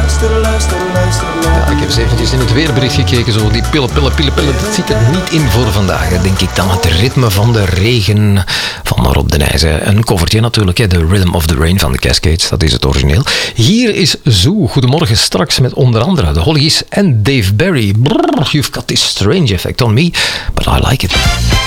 Ja, ik heb eens eventjes in het weerbericht gekeken. Zo die pillen. Dat zit er niet in voor vandaag. Denk ik dan het ritme van de regen van Rob de Nijs. Een covertje natuurlijk. The Rhythm of the Rain van de Cascades. Dat is het origineel. Hier is Zoo. Goedemorgen, straks met onder andere de Hollies en Dave Berry. Brrr, you've got this strange effect on me, but I like it.